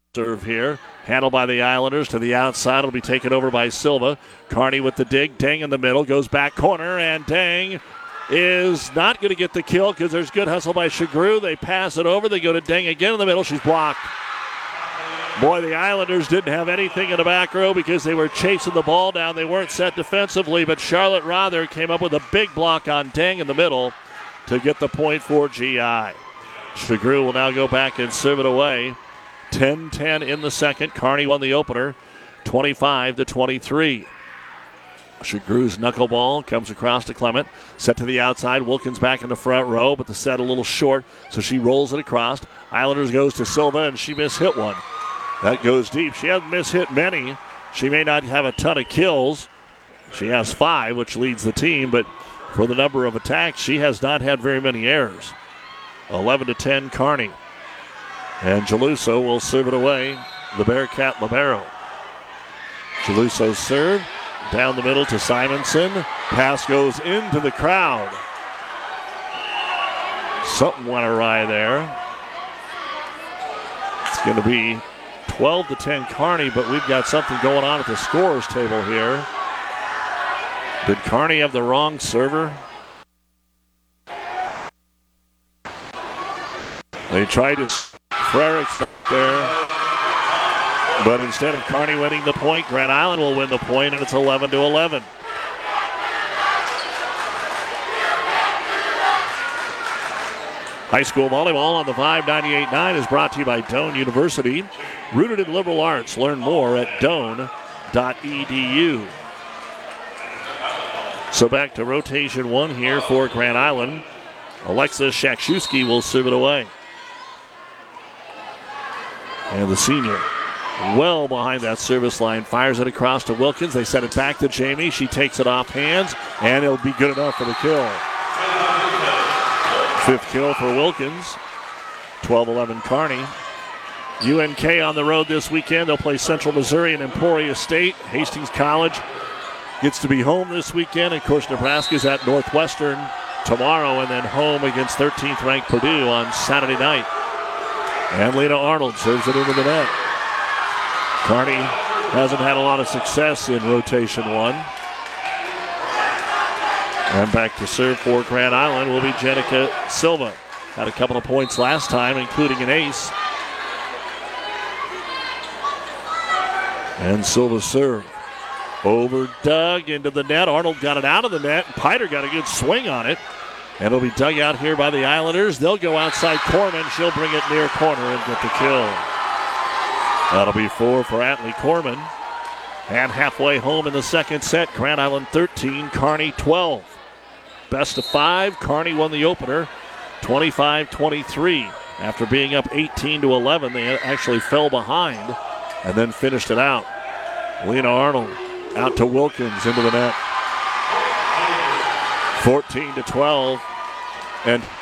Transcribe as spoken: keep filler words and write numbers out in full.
serve here. Handled by the Islanders to the outside. It'll be taken over by Silva. Kearney with the dig. Dang in the middle. Goes back corner. And Dang is not going to get the kill because there's good hustle by Shagru. They pass it over. They go to Dang again in the middle. She's blocked. Boy, the Islanders didn't have anything in the back row because they were chasing the ball down. They weren't set defensively, but Charlotte Rother came up with a big block on Dang in the middle to get the point for G I. Shagru will now go back and serve it away. ten ten in the second. Kearney won the opener, twenty-five to twenty-three. Shagru's knuckleball comes across to Clement. Set to the outside. Wilkins back in the front row, but the set a little short, so she rolls it across. Islanders goes to Silva, and she mishit one. That goes deep. She hasn't mishit many. She may not have a ton of kills. She has five, which leads the team, but for the number of attacks, she has not had very many errors. eleven to ten, Kearney. And Geluso will serve it away, the Bearcat libero. Geluso's serve, down the middle to Simonson. Pass goes into the crowd. Something went awry there. It's going to be twelve to ten Kearney, but we've got something going on at the scorers table here. Did Kearney have the wrong server? They tried to Frericks there, but instead of Kearney winning the point, Grand Island will win the point, and it's eleven to eleven. High school volleyball on the five ninety-eight point nine is brought to you by Doane University. Rooted in liberal arts. Learn more at doane dot e d u. So back to rotation one here for Grand Island. Alexis Shakshewski will serve it away. And the senior, well behind that service line, fires it across to Wilkins. They send it back to Jamie. She takes it off hands, and it'll be good enough for the kill. Fifth kill for Wilkins. twelve eleven Kearney. U N K on the road this weekend. They'll play Central Missouri and Emporia State. Hastings College gets to be home this weekend. Of course, Nebraska's at Northwestern tomorrow, and then home against thirteenth ranked Purdue on Saturday night. And Lena Arnold serves it into the net. Kearney hasn't had a lot of success in rotation one. And back to serve for Grand Island will be Jenica Silva. Had a couple of points last time, including an ace. And Silva serve. Over dug into the net. Arnold got it out of the net. Piter got a good swing on it. And it'll be dug out here by the Islanders. They'll go outside Corman. She'll bring it near corner and get the kill. That'll be four for Atlee Corman. And halfway home in the second set, Grand Island thirteen, Kearney twelve. Best of five, Kearney won the opener, twenty-five twenty-three. After being up eighteen to eleven, they actually fell behind and then finished it out. Lena Arnold out to Wilkins into the net. fourteen to twelve. And